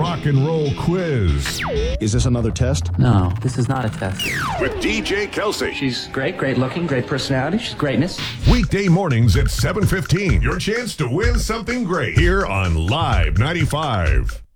rock and roll quiz. Is this another test? No, this is not a test. With DJ Kelsey. She's great looking, great personality. She's greatness. Weekday mornings at 7:15. Your chance to win something great here on Live 95.